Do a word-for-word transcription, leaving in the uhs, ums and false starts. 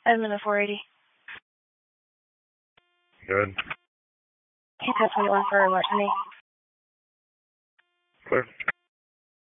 Edmund at four eighty. Good. Can't have twenty-one for Martini. Clear.